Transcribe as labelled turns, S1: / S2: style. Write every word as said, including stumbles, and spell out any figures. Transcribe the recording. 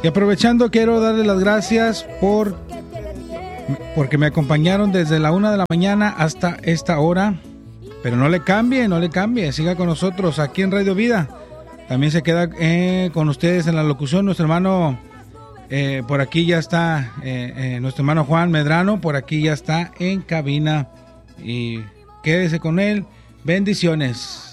S1: Y aprovechando, quiero darles las gracias por porque me acompañaron desde la una de la mañana hasta esta hora. Pero no le cambie, no le cambie, siga con nosotros aquí en Radio Vida. También se queda eh, con ustedes en la locución nuestro hermano, eh, por aquí ya está, eh, eh, nuestro hermano Juan Medrano, por aquí ya está en cabina. Y quédese con él. Bendiciones.